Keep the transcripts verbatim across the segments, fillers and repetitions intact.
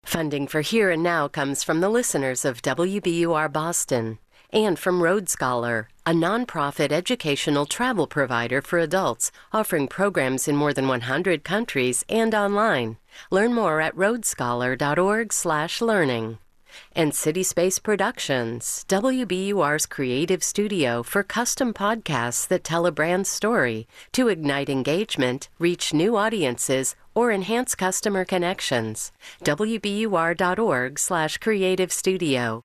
Funding for Here and Now comes from the listeners of W B U R Boston and from Road Scholar, a nonprofit educational travel provider for adults offering programs in more than one hundred countries and online. Learn more at roadscholar.org slash learning. And City Space Productions, W B U R's creative studio for custom podcasts that tell a brand story to ignite engagement, reach new audiences, or enhance customer connections. W B U R.org slash creative studio.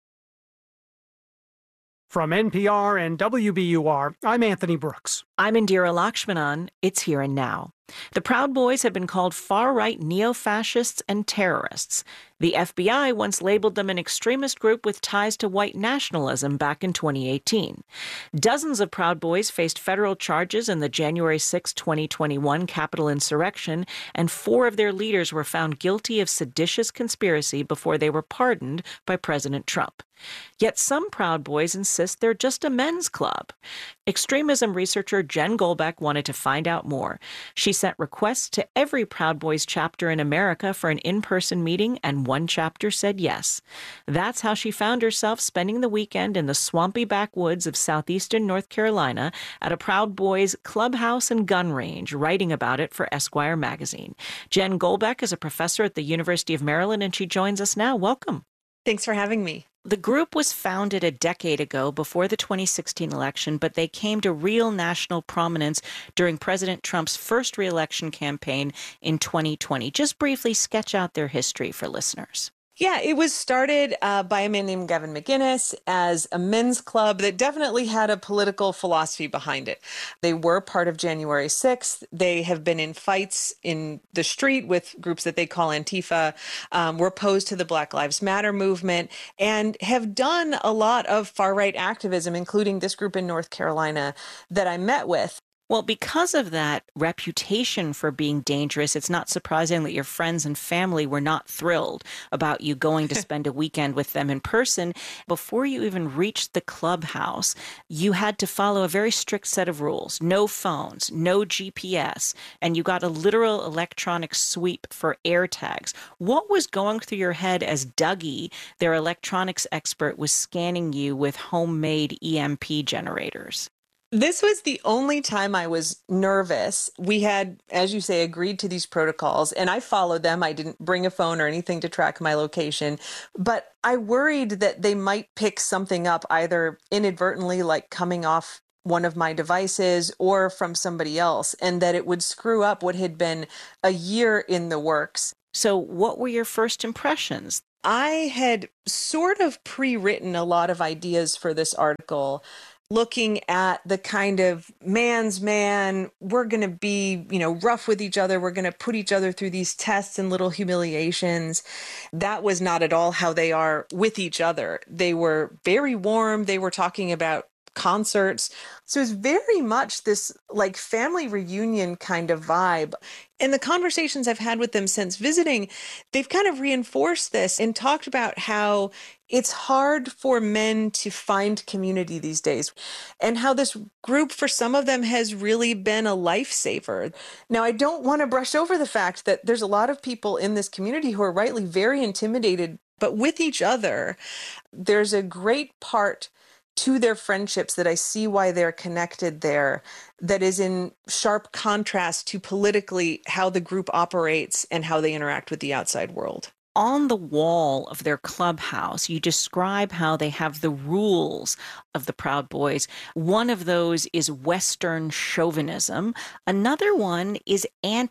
From N P R and W B U R, I'm Anthony Brooks. I'm Indira Lakshmanan. It's Here and Now. The Proud Boys have been called far-right neo-fascists and terrorists. The F B I once labeled them an extremist group with ties to white nationalism back in twenty eighteen. Dozens of Proud Boys faced federal charges in the January sixth, twenty twenty-one Capitol insurrection, and four of their leaders were found guilty of seditious conspiracy before they were pardoned by President Trump. Yet some Proud Boys insist they're just a men's club. Extremism researcher Jen Golbeck wanted to find out more. She sent requests to every Proud Boys chapter in America for an in-person meeting, and one chapter said yes. That's how she found herself spending the weekend in the swampy backwoods of southeastern North Carolina at a Proud Boys clubhouse and gun range, writing about it for Esquire magazine. Jen Golbeck is a professor at the University of Maryland, and she joins us now. Welcome. Thanks for having me. The group was founded a decade ago before the twenty sixteen election, but they came to real national prominence during President Trump's first re-election campaign in twenty twenty. Just briefly sketch out their history for listeners. Yeah, it was started uh, by a man named Gavin McInnes as a men's club that definitely had a political philosophy behind it. They were part of January sixth. They have been in fights in the street with groups that they call Antifa, um, were opposed to the Black Lives Matter movement, and have done a lot of far-right activism, including this group in North Carolina that I met with. Well, because of that reputation for being dangerous, it's not surprising that your friends and family were not thrilled about you going to spend a weekend with them in person. Before you even reached the clubhouse, you had to follow a very strict set of rules. No phones, no G P S, and you got a literal electronic sweep for air tags. What was going through your head as Dougie, their electronics expert, was scanning you with homemade E M P generators? This was the only time I was nervous. We had, as you say, agreed to these protocols, and I followed them. I didn't bring a phone or anything to track my location, but I worried that they might pick something up either inadvertently, like coming off one of my devices, or from somebody else, and that it would screw up what had been a year in the works. So what were your first impressions? I had sort of pre-written a lot of ideas for this article, looking at the kind of man's man, we're going to be, you know, rough with each other. We're going to put each other through these tests and little humiliations. That was not at all how they are with each other. They were very warm. They were talking about concerts. So it's very much this like family reunion kind of vibe. And the conversations I've had with them since visiting, they've kind of reinforced this and talked about how it's hard for men to find community these days, and how this group for some of them has really been a lifesaver. Now, I don't want to brush over the fact that there's a lot of people in this community who are rightly very intimidated, but with each other, there's a great part to their friendships that I see why they're connected there, that is in sharp contrast to politically how the group operates and how they interact with the outside world. On the wall of their clubhouse, you describe how they have the rules of the Proud Boys. One of those is Western chauvinism. Another one is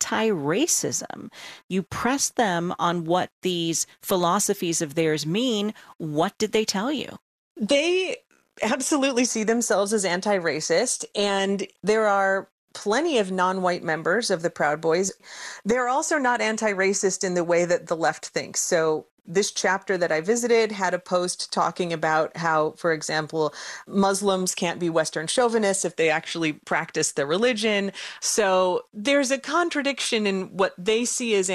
anti-racism. You press them on what these philosophies of theirs mean. What did they tell you? They absolutely see themselves as anti-racist, and there are plenty of non-white members of the Proud Boys. They're also not anti-racist in the way that the left thinks. So this chapter that I visited had a post talking about how, for example, Muslims can't be Western chauvinists if they actually practice their religion. So there's a contradiction in what they see as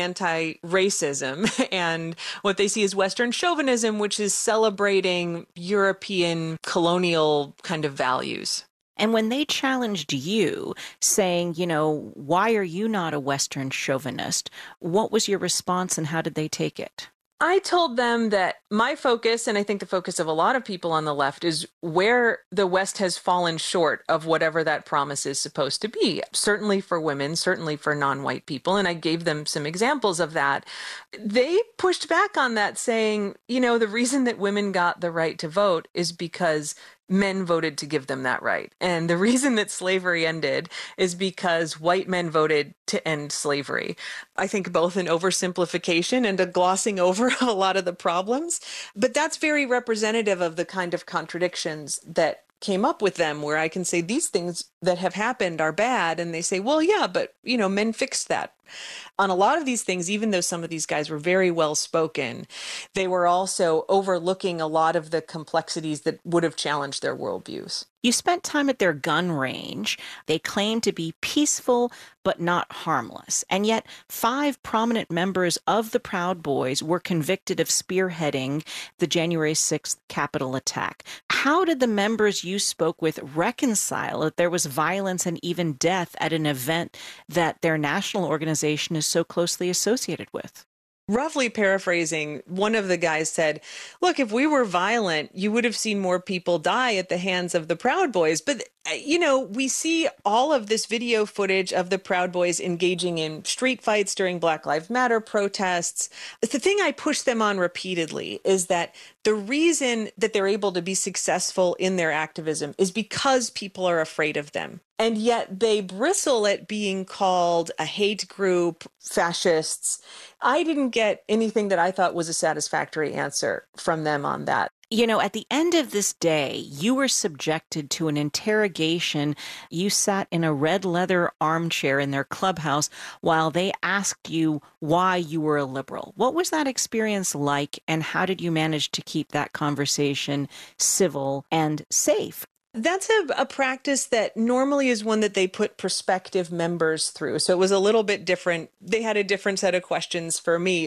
anti-racism and what they see as Western chauvinism, which is celebrating European colonial kind of values. And when they challenged you, saying, you know, why are you not a Western chauvinist? What was your response and how did they take it? I told them that my focus, and I think the focus of a lot of people on the left, is where the West has fallen short of whatever that promise is supposed to be, certainly for women, certainly for non-white people. And I gave them some examples of that. They pushed back on that, saying, you know, the reason that women got the right to vote is because men voted to give them that right. And the reason that slavery ended is because white men voted to end slavery. I think both an oversimplification and a glossing over of a lot of the problems. But that's very representative of the kind of contradictions that came up with them, where I can say these things that have happened are bad. And they say, well, yeah, but, you know, men fixed that. On a lot of these things, even though some of these guys were very well spoken, they were also overlooking a lot of the complexities that would have challenged their worldviews. You spent time at their gun range. They claimed to be peaceful, but not harmless. And yet, five prominent members of the Proud Boys were convicted of spearheading the January sixth Capitol attack. How did the members you spoke with reconcile that there was violence and even death at an event that their national organization is so closely associated with? Roughly paraphrasing, one of the guys said, look, if we were violent, you would have seen more people die at the hands of the Proud Boys. But, you know, we see all of this video footage of the Proud Boys engaging in street fights during Black Lives Matter protests. The thing I push them on repeatedly is that the reason that they're able to be successful in their activism is because people are afraid of them. And yet they bristle at being called a hate group, fascists. I didn't get anything that I thought was a satisfactory answer from them on that. You know, at the end of this day, you were subjected to an interrogation. You sat in a red leather armchair in their clubhouse while they asked you why you were a liberal. What was that experience like, and how did you manage to keep that conversation civil and safe? That's a, a practice that normally is one that they put prospective members through. So it was a little bit different. They had a different set of questions for me.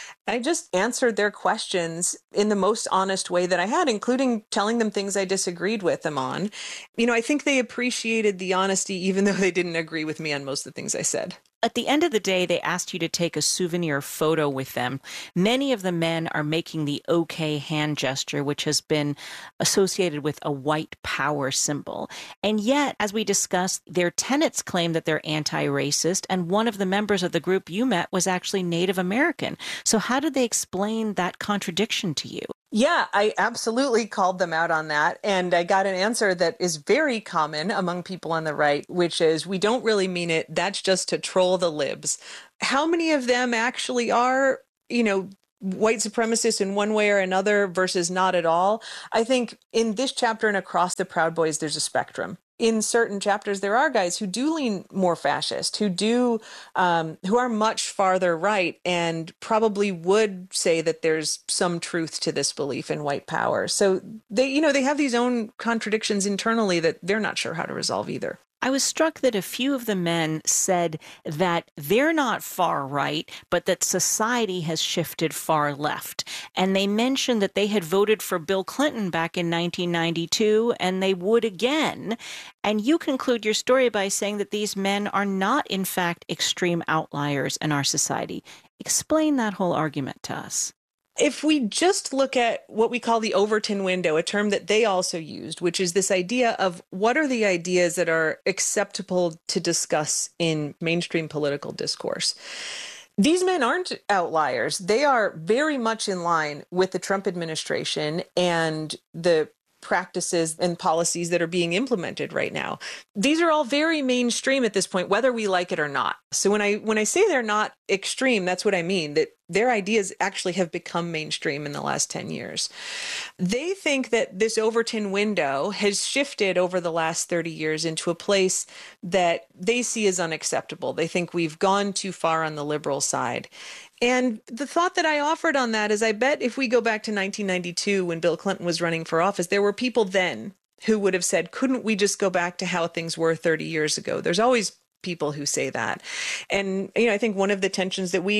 I just answered their questions in the most honest way that I had, including telling them things I disagreed with them on. You know, I think they appreciated the honesty, even though they didn't agree with me on most of the things I said. At the end of the day, they asked you to take a souvenir photo with them. Many of the men are making the OK hand gesture, which has been associated with a white power symbol. And yet, as we discussed, their tenets claim that they're anti-racist, and one of the members of the group you met was actually Native American. So how did they explain that contradiction to you? Yeah, I absolutely called them out on that. And I got an answer that is very common among people on the right, which is, we don't really mean it. That's just to troll the libs. How many of them actually are, you know, white supremacists in one way or another versus not at all? I think in this chapter and across the Proud Boys, there's a spectrum. In certain chapters, there are guys who do lean more fascist, who do, um, who are much farther right, and probably would say that there's some truth to this belief in white power. So they, you know, they have these own contradictions internally that they're not sure how to resolve either. I was struck that a few of the men said that they're not far right, but that society has shifted far left. And they mentioned that they had voted for Bill Clinton back in nineteen ninety-two, and they would again. And you conclude your story by saying that these men are not, in fact, extreme outliers in our society. Explain that whole argument to us. If we just look at what we call the Overton window, a term that they also used, which is this idea of what are the ideas that are acceptable to discuss in mainstream political discourse. These men aren't outliers. They are very much in line with the Trump administration and the practices and policies that are being implemented right now. These are all very mainstream at this point, whether we like it or not. So when I when I say they're not extreme, that's what I mean, that their ideas actually have become mainstream in the last ten years. They think that this Overton window has shifted over the last thirty years into a place that they see as unacceptable. They think we've gone too far on the liberal side. And the thought that I offered on that is, I bet if we go back to nineteen ninety-two, when Bill Clinton was running for office, there were people then who would have said, couldn't we just go back to how things were thirty years ago? There's always people who say that. And, you know, I think one of the tensions that we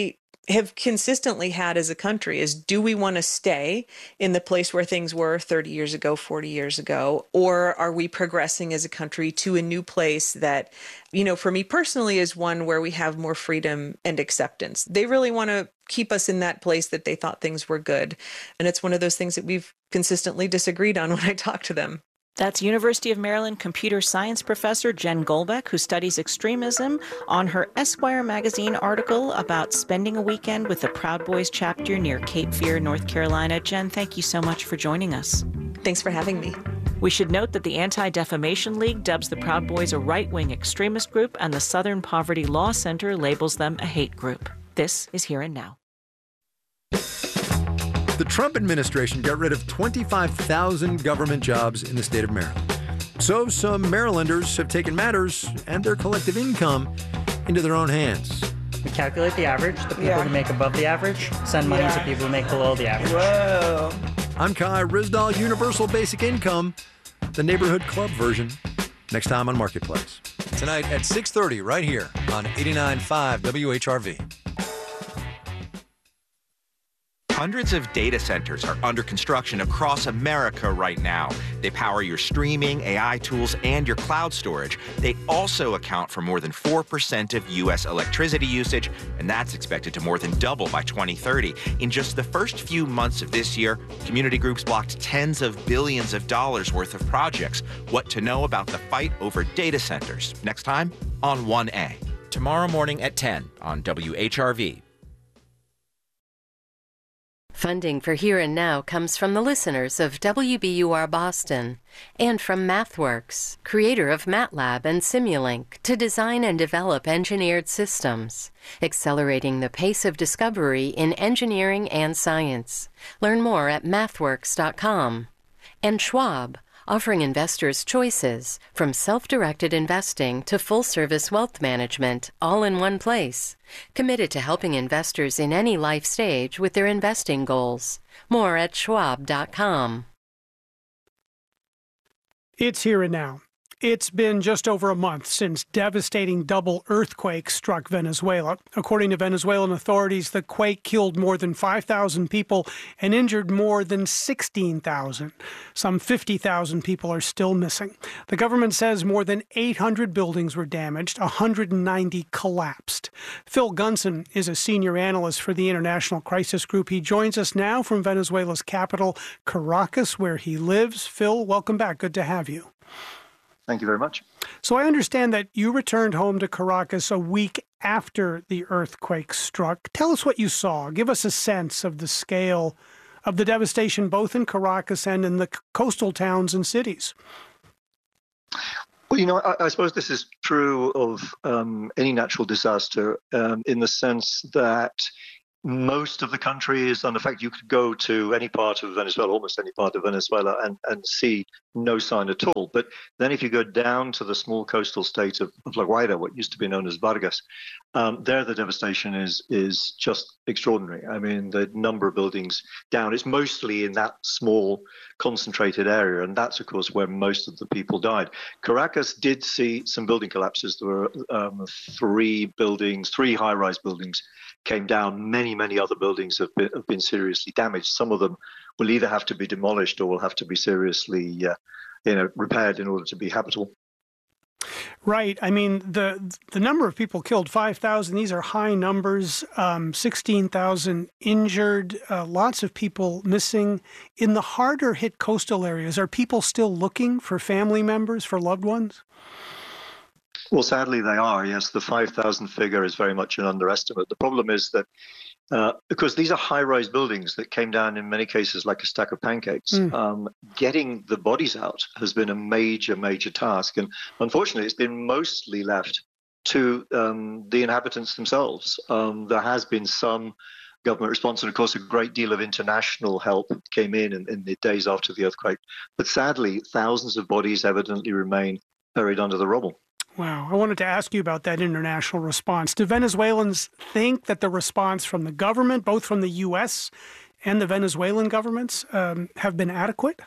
have consistently had as a country is, do we want to stay in the place where things were thirty years ago, forty years ago, or are we progressing as a country to a new place that, you know, for me personally is one where we have more freedom and acceptance? They really want to keep us in that place that they thought things were good. And it's one of those things that we've consistently disagreed on when I talk to them. That's University of Maryland computer science professor Jen Golbeck, who studies extremism, on her Esquire magazine article about spending a weekend with the Proud Boys chapter near Cape Fear, North Carolina. Jen, thank you so much for joining us. Thanks for having me. We should note that the Anti-Defamation League dubs the Proud Boys a right-wing extremist group, and the Southern Poverty Law Center labels them a hate group. This is Here and Now. The Trump administration got rid of twenty-five thousand government jobs in the state of Maryland. So some Marylanders have taken matters and their collective income into their own hands. We calculate the average. The people Yeah. who make above the average send money Yeah. to people who make below the average. Whoa. I'm Kai Rizdal, Universal Basic Income, the neighborhood club version, next time on Marketplace. Tonight at six thirty, right here on eighty-nine point five W H R V. Hundreds of data centers are under construction across America right now. They power your streaming, A I tools, and your cloud storage. They also account for more than four percent of U S electricity usage, and that's expected to more than double by twenty thirty. In just the first few months of this year, community groups blocked tens of billions of dollars worth of projects. What to know about the fight over data centers. Next time on one A. Tomorrow morning at ten on W H R V. Funding for Here and Now comes from the listeners of W B U R Boston and from MathWorks, creator of MATLAB and Simulink, to design and develop engineered systems, accelerating the pace of discovery in engineering and science. Learn more at mathworks dot com. And Schwab, offering investors choices from self-directed investing to full-service wealth management, all in one place. Committed to helping investors in any life stage with their investing goals. More at schwab dot com. It's Here and Now. It's been just over a month since devastating double earthquake struck Venezuela. According to Venezuelan authorities, the quake killed more than five thousand people and injured more than sixteen thousand. Some fifty thousand people are still missing. The government says more than eight hundred buildings were damaged, one hundred ninety collapsed. Phil Gunson is a senior analyst for the International Crisis Group. He joins us now from Venezuela's capital, Caracas, where he lives. Phil, welcome back. Good to have you. Thank you very much. So I understand that you returned home to Caracas a week after the earthquake struck. Tell us what you saw. Give us a sense of the scale of the devastation both in Caracas and in the coastal towns and cities. Well, you know, I, I suppose this is true of um, any natural disaster um, in the sense that most of the country is unaffected. You could go to any part of Venezuela, almost any part of Venezuela, and, and see no sign at all. But then if you go down to the small coastal state of, of La Guaira, what used to be known as Vargas, um, there the devastation is is just extraordinary. I mean, the number of buildings down, it's mostly in that small concentrated area, and that's, of course, where most of the people died. Caracas did see some building collapses. There were um, three buildings, three high-rise buildings came down. Many, many other buildings have been, have been seriously damaged. Some of them will either have to be demolished or will have to be seriously uh, you know, repaired in order to be habitable. Right. I mean, the the number of people killed, five thousand, these are high numbers, um, sixteen thousand injured, uh, lots of people missing. In the harder hit coastal areas, are people still looking for family members, for loved ones? Well, sadly, they are. Yes, the five thousand figure is very much an underestimate. The problem is that uh, because these are high-rise buildings that came down in many cases like a stack of pancakes, mm. um, getting the bodies out has been a major, major task. And unfortunately, it's been mostly left to um, the inhabitants themselves. Um, there has been some government response, and of course, a great deal of international help came in, in in the days after the earthquake. But sadly, thousands of bodies evidently remain buried under the rubble. Wow. I wanted to ask you about that international response. Do Venezuelans think that the response from the government, both from the U S and the Venezuelan governments, um, have been adequate?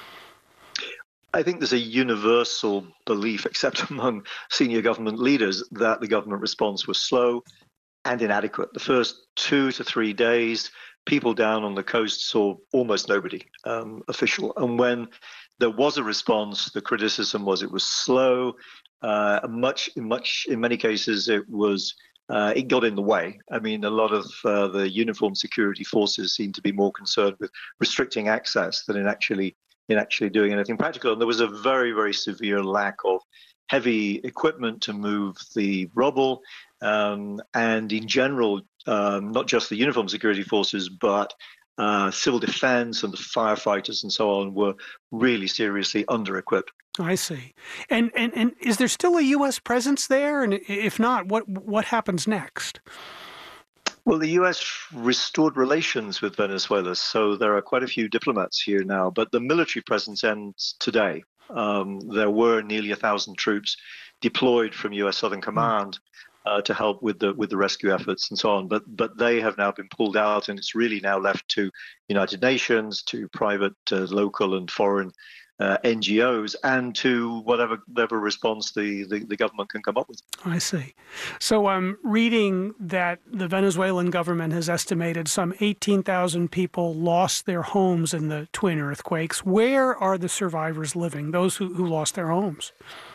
I think there's a universal belief, except among senior government leaders, that the government response was slow and inadequate. The first two to three days, people down on the coast saw almost nobody um, official. And when there was a response, the criticism was it was slow. Uh, much, much, in many cases, it was uh, it got in the way. I mean, a lot of uh, the uniformed security forces seemed to be more concerned with restricting access than in actually in actually doing anything practical. And there was a very, very severe lack of heavy equipment to move the rubble, um, and in general, um, not just the uniformed security forces, but uh, civil defense and the firefighters and so on were really seriously under-equipped. I see. And, and and is there still a U S presence there? And if not, what what happens next? Well, the U S restored relations with Venezuela, so there are quite a few diplomats here now, but the military presence ends today. Um, there were nearly a thousand troops deployed from U S Southern Command uh, to help with the with the rescue efforts and so on, but but they have now been pulled out, and it's really now left to United Nations, to private, uh, local and foreign Uh, N G Os, and to whatever whatever response the, the, the government can come up with. I see. So I'm reading that the Venezuelan government has estimated some eighteen thousand people lost their homes in the twin earthquakes. Where are the survivors living, those who, who lost their homes?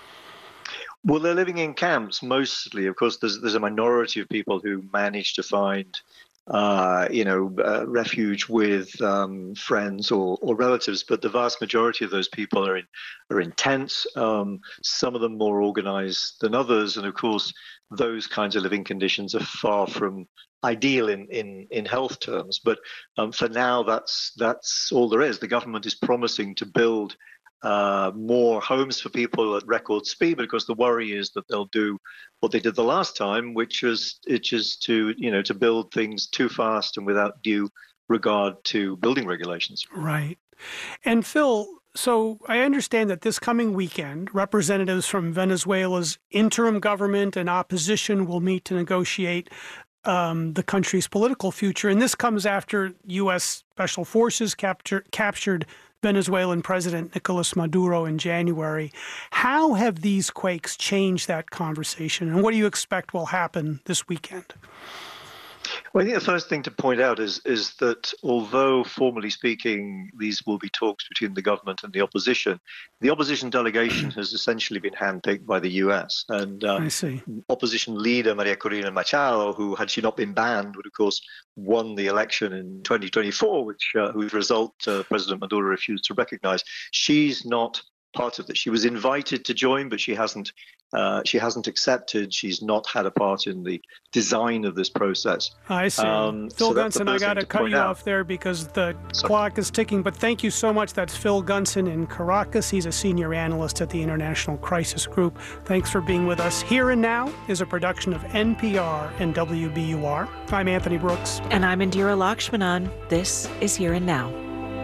Well, they're living in camps mostly. Of course, there's, there's a minority of people who manage to find Uh, you know, uh, refuge with um, friends or, or relatives, but the vast majority of those people are in are in tents. Um, some of them more organized than others, and of course, those kinds of living conditions are far from ideal in in, in health terms. But um, for now, that's that's all there is. The government is promising to build Uh, more homes for people at record speed, but of course the worry is that they'll do what they did the last time, which is which is to you know to build things too fast and without due regard to building regulations. Right. And Phil, so I understand that this coming weekend, representatives from Venezuela's interim government and opposition will meet to negotiate um, the country's political future, and this comes after U S Special Forces capture, captured Venezuelan President Nicolas Maduro in January. How have these quakes changed that conversation, and what do you expect will happen this weekend? Well, I think the first thing to point out is is that although formally speaking, these will be talks between the government and the opposition, the opposition delegation has essentially been handpicked by the U S. And uh, I see. Opposition leader Maria Corina Machado, who, had she not been banned, would of course won the election in twenty twenty-four, which uh, whose result uh, President Maduro refused to recognize. She's not part of this. She was invited to join, but she hasn't. Uh, she hasn't accepted. She's not had a part in the design of this process. I see. Um, Phil so Gunson, I got to cut you out. off there because the Sorry. clock is ticking, but thank you so much. That's Phil Gunson in Caracas. He's a senior analyst at the International Crisis Group. Thanks for being with us. Here and Now is a production of N P R and W B U R. I'm Anthony Brooks. And I'm Indira Lakshmanan. This is Here and Now.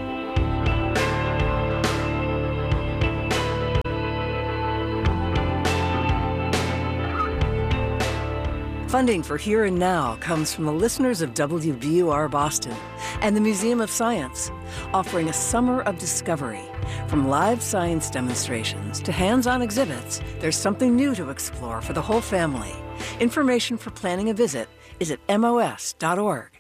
Funding for Here and Now comes from the listeners of W B U R Boston and the Museum of Science, offering a summer of discovery. From live science demonstrations to hands-on exhibits, there's something new to explore for the whole family. Information for planning a visit is at M O S dot org.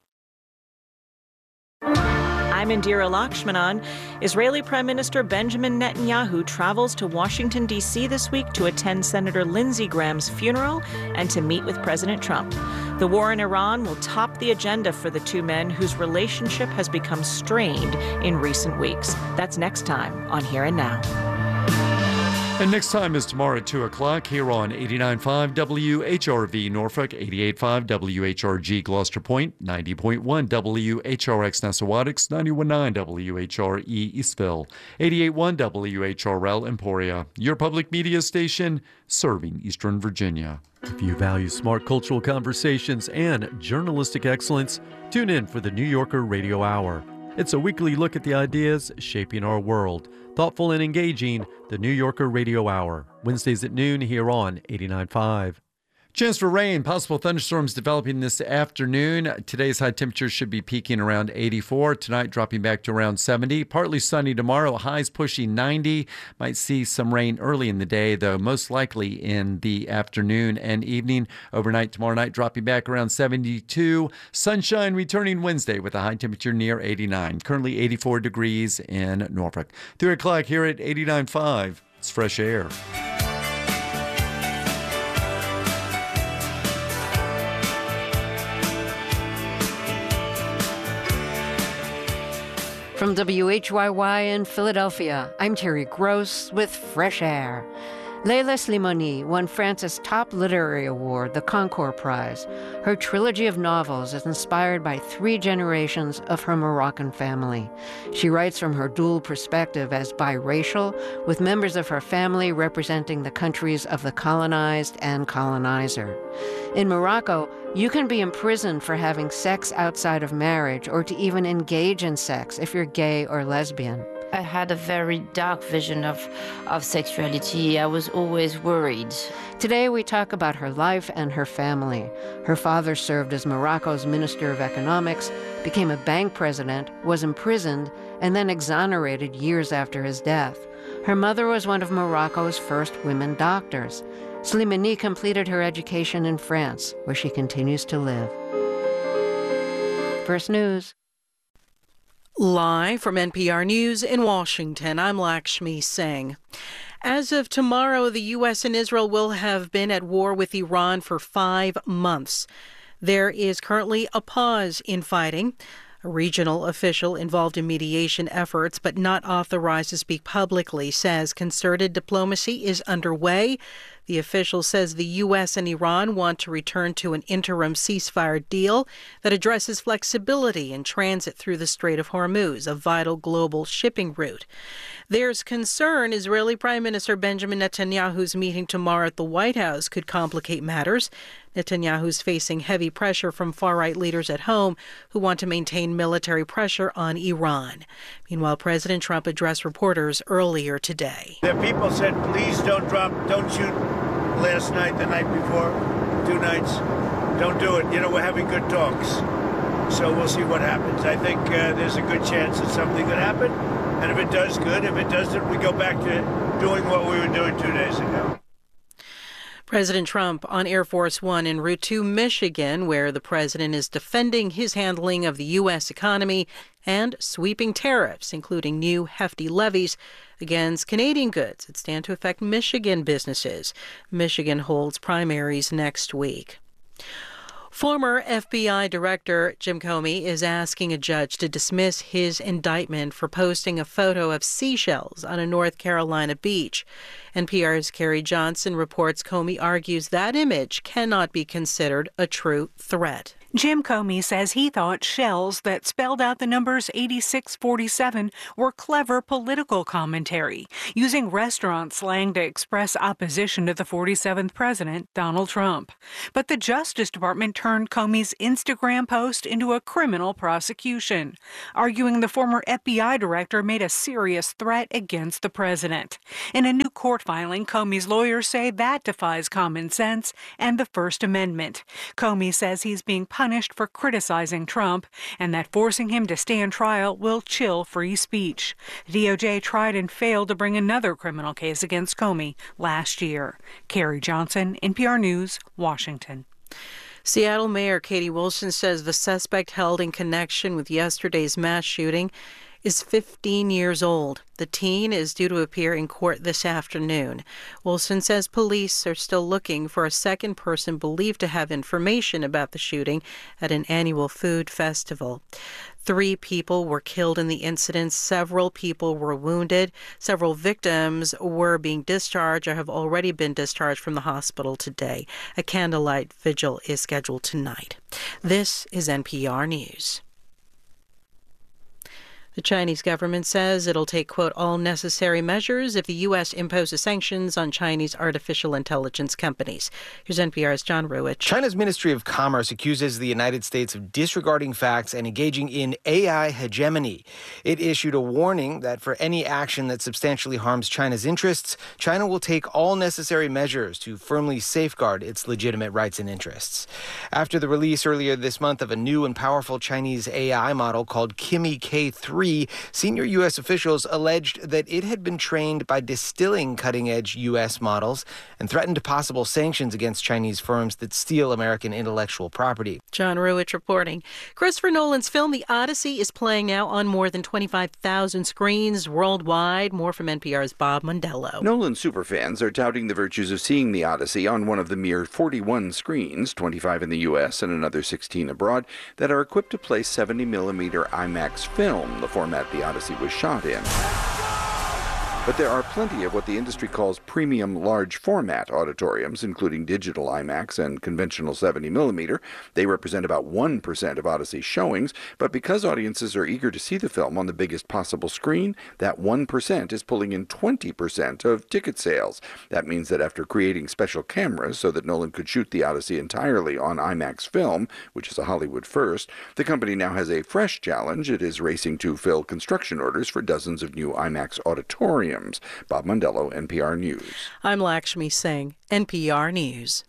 I'm Indira Lakshmanan. Israeli Prime Minister Benjamin Netanyahu travels to Washington, D C this week to attend Senator Lindsey Graham's funeral and to meet with President Trump. The war in Iran will top the agenda for the two men whose relationship has become strained in recent weeks. That's next time on Here and Now. And next time is tomorrow at two o'clock here on eighty-nine point five W H R V Norfolk, eighty-eight point five W H R G Gloucester Point, ninety point one W H R X Nessawadox, ninety-one point nine W H R E Eastville, eighty-eight point one W H R L Emporia, your public media station serving Eastern Virginia. If you value smart cultural conversations and journalistic excellence, tune in for the New Yorker Radio Hour. It's a weekly look at the ideas shaping our world. Thoughtful and engaging, the New Yorker Radio Hour, Wednesdays at noon here on eighty-nine point five. Chance for rain, possible thunderstorms developing this afternoon. Today's high temperatures should be peaking around eighty-four. Tonight, dropping back to around seventy. Partly sunny tomorrow, highs pushing ninety. Might see some rain early in the day, though most likely in the afternoon and evening. Overnight tomorrow night, dropping back around seventy-two. Sunshine returning Wednesday with a high temperature near eighty-nine. Currently eighty-four degrees in Norfolk. three o'clock here at eighty-nine point five. It's fresh air. From W H Y Y in Philadelphia, I'm Terry Gross with Fresh Air. Leila Slimani won France's top literary award, the Goncourt Prize. Her trilogy of novels is inspired by three generations of her Moroccan family. She writes from her dual perspective as biracial, with members of her family representing the countries of the colonized and colonizer. In Morocco, you can be imprisoned for having sex outside of marriage or to even engage in sex if you're gay or lesbian. I had a very dark vision of, of sexuality. I was always worried. Today we talk about her life and her family. Her father served as Morocco's Minister of Economics, became a bank president, was imprisoned, and then exonerated years after his death. Her mother was one of Morocco's first women doctors. Slimani completed her education in France, where she continues to live. First News. Live from N P R News in Washington, I'm Lakshmi Singh. As of tomorrow, the U S and Israel will have been at war with Iran for five months. There is currently a pause in fighting. A regional official involved in mediation efforts but not authorized to speak publicly says concerted diplomacy is underway. The official says the U S and Iran want to return to an interim ceasefire deal that addresses flexibility in transit through the Strait of Hormuz, a vital global shipping route. There's concern Israeli Prime Minister Benjamin Netanyahu's meeting tomorrow at the White House could complicate matters. Netanyahu's facing heavy pressure from far-right leaders at home who want to maintain military pressure on Iran. Meanwhile, President Trump addressed reporters earlier today. The people said, please don't drop, don't shoot last night, the night before, two nights. Don't do it. You know, we're having good talks. So we'll see what happens. I think uh, there's a good chance that something could happen. And if it does, good. If it doesn't, we go back to doing what we were doing two days ago. President Trump on Air Force One en route to Michigan, where the president is defending his handling of the U S economy and sweeping tariffs, including new hefty levies against Canadian goods that stand to affect Michigan businesses. Michigan holds primaries next week. Former F B I Director Jim Comey is asking a judge to dismiss his indictment for posting a photo of seashells on a North Carolina beach. N P R's Carrie Johnson reports Comey argues that image cannot be considered a true threat. Jim Comey says he thought shells that spelled out the numbers eighty-six forty-seven were clever political commentary, using restaurant slang to express opposition to the forty-seventh president, Donald Trump. But the Justice Department turned Comey's Instagram post into a criminal prosecution, arguing the former F B I director made a serious threat against the president. In a new court filing, Comey's lawyers say that defies common sense and the First Amendment. Comey says he's being punished for criticizing Trump and that forcing him to stand trial will chill free speech. The D O J tried and failed to bring another criminal case against Comey last year. Carrie Johnson, N P R News, Washington. Seattle Mayor Katie Wilson says the suspect held in connection with yesterday's mass shooting is fifteen years old. The teen is due to appear in court this afternoon. Wilson says police are still looking for a second person believed to have information about the shooting at an annual food festival. Three people were killed in the incident. Several people were wounded. Several victims were being discharged or have already been discharged from the hospital today. A candlelight vigil is scheduled tonight. This is N P R News. The Chinese government says it'll take, quote, all necessary measures if the U S imposes sanctions on Chinese artificial intelligence companies. Here's N P R's John Ruwitch. China's Ministry of Commerce accuses the United States of disregarding facts and engaging in A I hegemony. It issued a warning that for any action that substantially harms China's interests, China will take all necessary measures to firmly safeguard its legitimate rights and interests. After the release earlier this month of a new and powerful Chinese A I model called Kimi K three, senior U S officials alleged that it had been trained by distilling cutting-edge U S models and threatened possible sanctions against Chinese firms that steal American intellectual property. John Ruwitch reporting. Christopher Nolan's film The Odyssey is playing out on more than twenty-five thousand screens worldwide. More from N P R's Bob Mondello. Nolan superfans are touting the virtues of seeing The Odyssey on one of the mere forty-one screens, twenty-five in the U S and another sixteen abroad, that are equipped to play seventy millimeter IMAX film, the format The Odyssey was shot in. But there are plenty of what the industry calls premium large format auditoriums, including digital IMAX and conventional seventy millimeter. They represent about one percent of Odyssey showings, but because audiences are eager to see the film on the biggest possible screen, that one percent is pulling in twenty percent of ticket sales. That means that after creating special cameras so that Nolan could shoot The Odyssey entirely on IMAX film, which is a Hollywood first, the company now has a fresh challenge. It is racing to fill construction orders for dozens of new IMAX auditoriums. Bob Mondello, N P R News. I'm Lakshmi Singh, N P R News.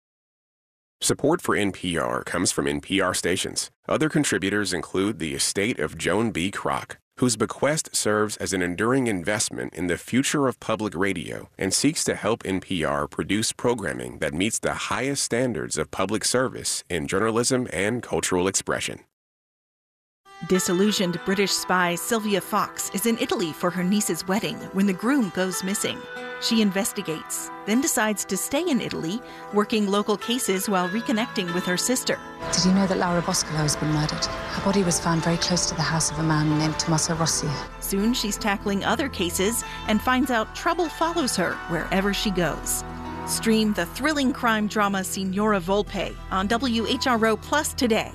Support for N P R comes from N P R stations. Other contributors include the estate of Joan B. Kroc, whose bequest serves as an enduring investment in the future of public radio and seeks to help N P R produce programming that meets the highest standards of public service in journalism and cultural expression. Disillusioned British spy Sylvia Fox is in Italy for her niece's wedding when the groom goes missing. She investigates, then decides to stay in Italy, working local cases while reconnecting with her sister. Did you know that Laura Boscolo has been murdered? Her body was found very close to the house of a man named Tommaso Rossi. Soon she's tackling other cases and finds out trouble follows her wherever she goes. Stream the thrilling crime drama Signora Volpe on W H R O Plus today.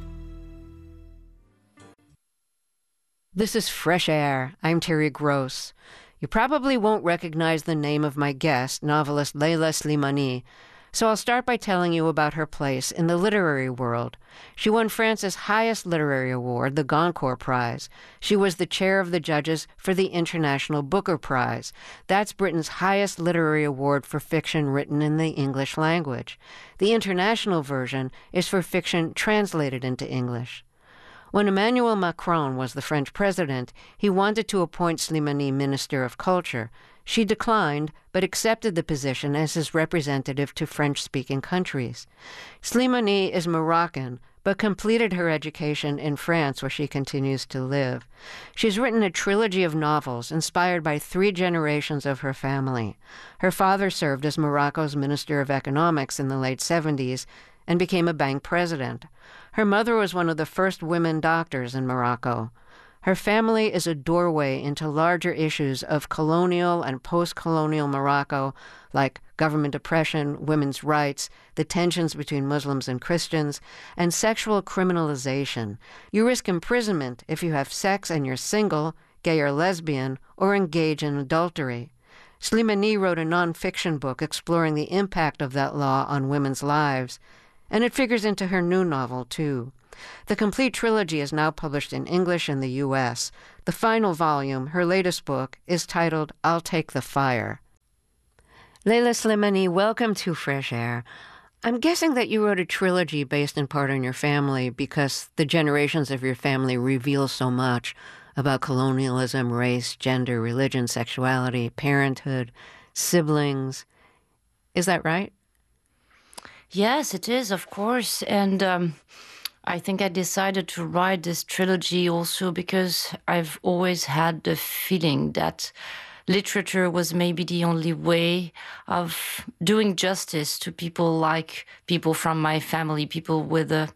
This is Fresh Air. I'm Terry Gross. You probably won't recognize the name of my guest, novelist Leila Slimani, so I'll start by telling you about her place in the literary world. She won France's highest literary award, the Goncourt Prize. She was the chair of the judges for the International Booker Prize. That's Britain's highest literary award for fiction written in the English language. The international version is for fiction translated into English. When Emmanuel Macron was the French president, he wanted to appoint Slimani Minister of Culture. She declined, but accepted the position as his representative to French-speaking countries. Slimani is Moroccan, but completed her education in France, where she continues to live. She's written a trilogy of novels inspired by three generations of her family. Her father served as Morocco's Minister of Economics in the late seventies and became a bank president. Her mother was one of the first women doctors in Morocco. Her family is a doorway into larger issues of colonial and post-colonial Morocco, like government oppression, women's rights, the tensions between Muslims and Christians, and sexual criminalization. You risk imprisonment if you have sex and you're single, gay or lesbian, or engage in adultery. Slimani wrote a nonfiction book exploring the impact of that law on women's lives, and it figures into her new novel, too. The complete trilogy is now published in English in the U S. The final volume, her latest book, is titled I'll Take the Fire. Leila Slimani, welcome to Fresh Air. I'm guessing that you wrote a trilogy based in part on your family because the generations of your family reveal so much about colonialism, race, gender, religion, sexuality, parenthood, siblings. Is that right? Yes, it is, of course. And um, I think I decided to write this trilogy also because I've always had the feeling that literature was maybe the only way of doing justice to people like people from my family, people with a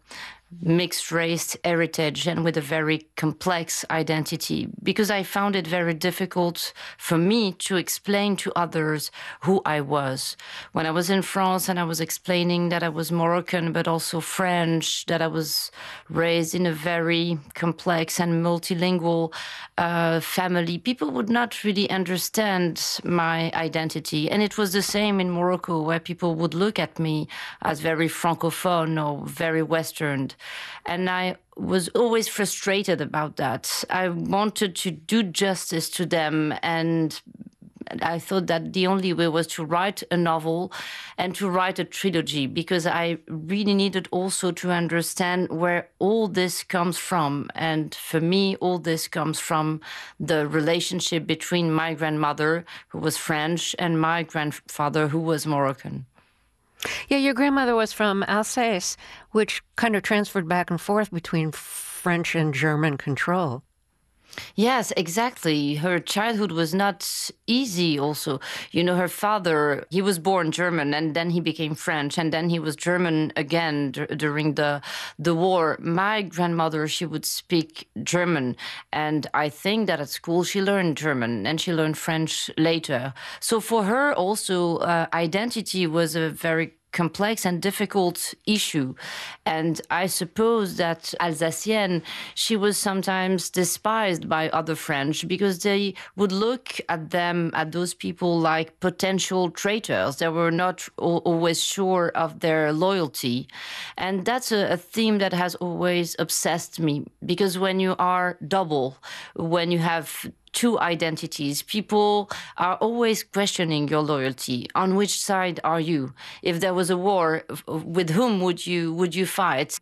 mixed race heritage and with a very complex identity, because I found it very difficult for me to explain to others who I was. When I was in France and I was explaining that I was Moroccan but also French, that I was raised in a very complex and multilingual uh, family, people would not really understand my identity. And it was the same in Morocco, where people would look at me as very Francophone or very Western. And I was always frustrated about that. I wanted to do justice to them, and I thought that the only way was to write a novel and to write a trilogy, because I really needed also to understand where all this comes from. And for me, all this comes from the relationship between my grandmother, who was French, and my grandfather, who was Moroccan. Yeah, your grandmother was from Alsace, which kind of transferred back and forth between French and German control. Yes, exactly. Her childhood was not easy also. You know, her father, he was born German and then he became French and then he was German again d- during the the war. My grandmother, she would speak German, and I think that at school she learned German and she learned French later. So for her also, uh, identity was a very complex and difficult issue. And I suppose that Alsacienne, she was sometimes despised by other French because they would look at them, at those people, like potential traitors. They were not always sure of their loyalty. And that's a, a theme that has always obsessed me, because when you are double, when you have two identities, people are always questioning your loyalty. On which side are you? If there was a war, with whom would you would you fight?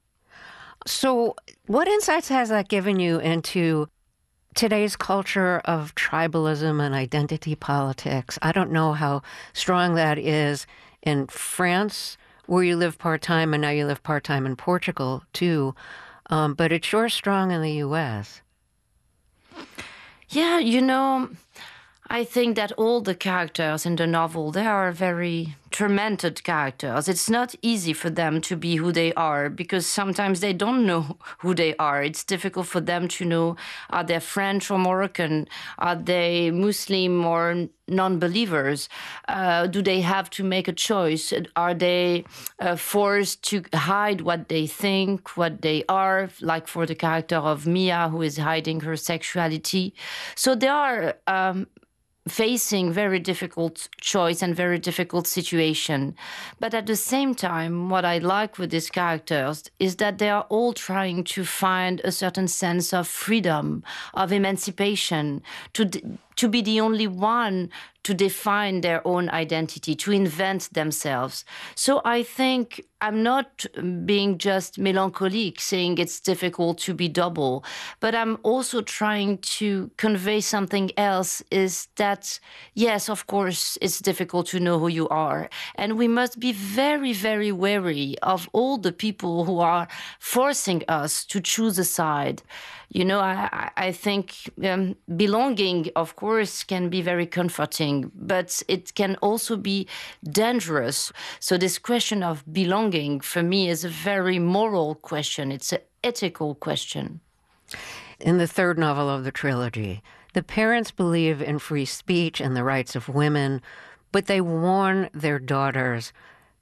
So what insights has that given you into today's culture of tribalism and identity politics? I don't know how strong that is in France, where you live part-time, and now you live part-time in Portugal too, um, but it's sure strong in the U S. Yeah, you know, I think that all the characters in the novel, they are very tormented characters. It's not easy for them to be who they are, because sometimes they don't know who they are. It's difficult for them to know, are they French or Moroccan? Are they Muslim or non-believers? Uh, do they have to make a choice? Are they uh, forced to hide what they think, what they are, like for the character of Mia, who is hiding her sexuality? So they are um, facing very difficult choice and very difficult situation. But at the same time, what I like with these characters is that they are all trying to find a certain sense of freedom, of emancipation, to d- to be the only one to define their own identity, to invent themselves. So I think I'm not being just melancholic, saying it's difficult to be double, but I'm also trying to convey something else, is that, yes, of course, it's difficult to know who you are. And we must be very, very wary of all the people who are forcing us to choose a side. You know, I, I think um, belonging, of course, can be very comforting, but it can also be dangerous. So this question of belonging, for me, is a very moral question. It's an ethical question. In the third novel of the trilogy, the parents believe in free speech and the rights of women, but they warn their daughters,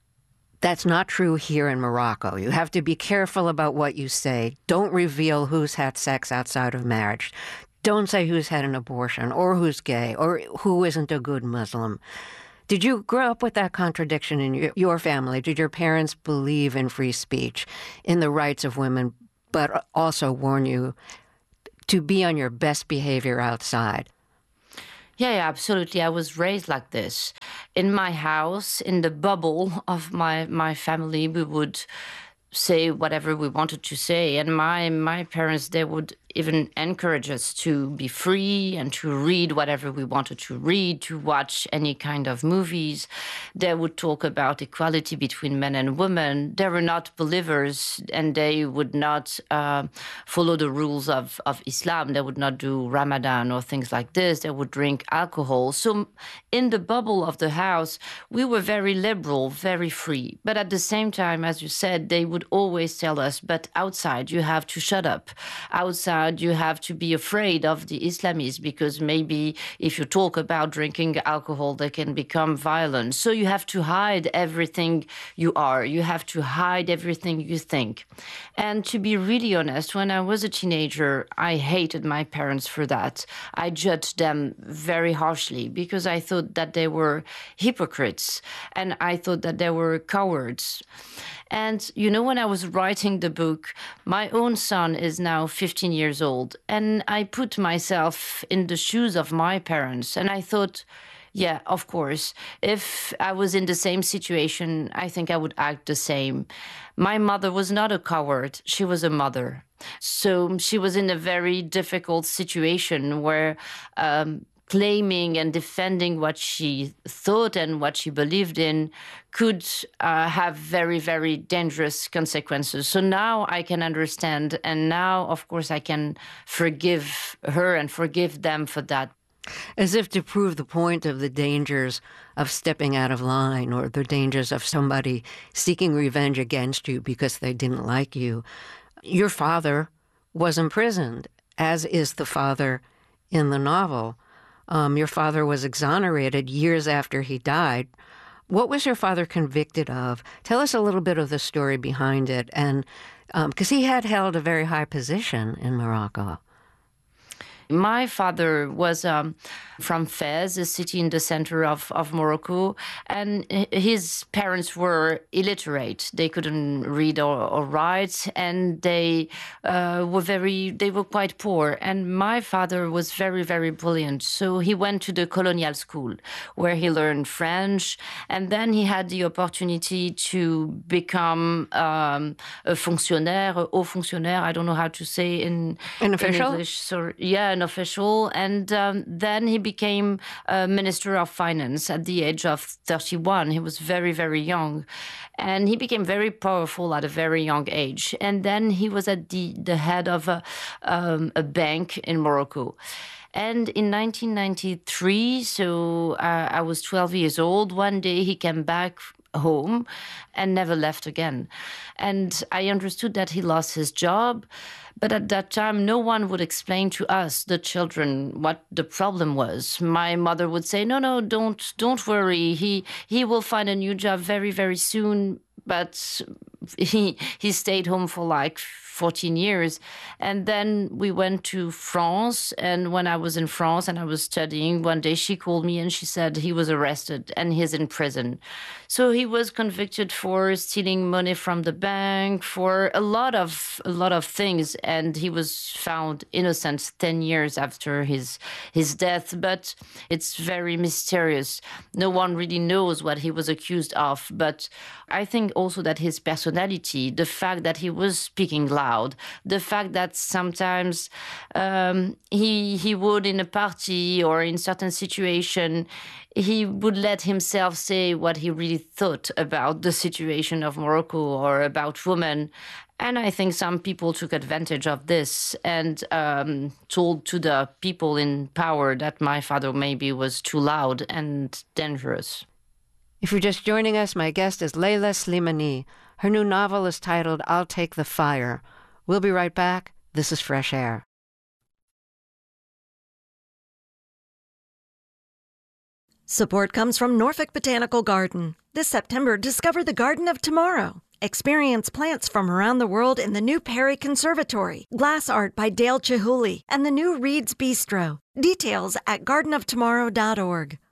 that's not true here in Morocco. You have to be careful about what you say. Don't reveal who's had sex outside of marriage. Don't say who's had an abortion or who's gay or who isn't a good Muslim. Did you grow up with that contradiction in your family? Did your parents believe in free speech, in the rights of women, but also warn you to be on your best behavior outside? Yeah, yeah, absolutely. I was raised like this. In my house, in the bubble of my, my family, we would say whatever we wanted to say. And my, my parents, they would even encourage us to be free and to read whatever we wanted to read, to watch any kind of movies. They would talk about equality between men and women. They were not believers, and they would not uh, follow the rules of, of Islam. They would not do Ramadan or things like this. They would drink alcohol. So in the bubble of the house, we were very liberal, very free. But at the same time, as you said, they would always tell us, but outside you have to shut up. Outside you have to be afraid of the Islamists, because maybe if you talk about drinking alcohol, they can become violent. So you have to hide everything you are. You have to hide everything you think. And to be really honest, when I was a teenager, I hated my parents for that. I judged them very harshly because I thought that they were hypocrites and I thought that they were cowards. And, you know, when I was writing the book, my own son is now fifteen years old, and I put myself in the shoes of my parents, and I thought, yeah, of course, if I was in the same situation, I think I would act the same. My mother was not a coward. She was a mother. So she was in a very difficult situation where um, claiming and defending what she thought and what she believed in could uh, have very, very dangerous consequences. So now I can understand. And now, of course, I can forgive her and forgive them for that. As if to prove the point of the dangers of stepping out of line or the dangers of somebody seeking revenge against you because they didn't like you. Your father was imprisoned, as is the father in the novel. Um, your father was exonerated years after he died. What was your father convicted of? Tell us a little bit of the story behind it, and because um, he had held a very high position in Morocco. My father was um, from Fez, a city in the center of, of Morocco, and his parents were illiterate. They couldn't read or, or write, and they uh, were very, they were quite poor. And my father was very, very brilliant. So he went to the colonial school where he learned French, and then he had the opportunity to become um, a fonctionnaire, a haut fonctionnaire, I don't know how to say in, an official? in English. So, yeah, an official, and um, then he became uh, Minister of Finance at the age of thirty-one. He was very, very young, and he became very powerful at a very young age. And then he was at the, the head of a, um, a bank in Morocco. And in nineteen ninety-three, so uh, I was twelve years old, one day he came back home and never left again. And I understood that he lost his job. But at that time, no one would explain to us, the children, what the problem was. My mother would say, no, no, don't don't worry. He he will find a new job very, very soon. But he he stayed home for like fourteen years. And then we went to France. And when I was in France and I was studying, one day she called me and she said he was arrested and he's in prison. So he was convicted for stealing money from the bank, for a lot of a lot of things. And he was found innocent ten years after his his death. But it's very mysterious. No one really knows what he was accused of. But I think also that his personality, the fact that he was speaking loud, the fact that sometimes um, he he would in a party or in certain situation, he would let himself say what he really thought about the situation of Morocco or about women. And I think some people took advantage of this and um, told to the people in power that my father maybe was too loud and dangerous. If you're just joining us, my guest is Leila Slimani. Her new novel is titled I'll Take the Fire. We'll be right back. This is Fresh Air. Support comes from Norfolk Botanical Garden. This September, discover the Garden of Tomorrow. Experience plants from around the world in the new Perry Conservatory, glass art by Dale Chihuly, and the new Reed's Bistro. Details at garden of tomorrow dot org.